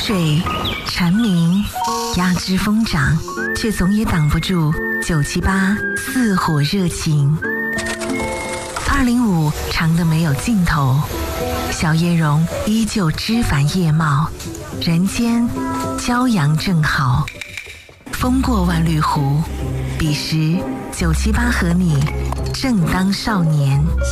水蝉鸣，鸦枝疯长，却总也挡不住978似火热情。205长得没有尽头，小叶榕依旧枝繁叶茂，人间骄阳正好。风过万绿湖，彼时978和你正当少年。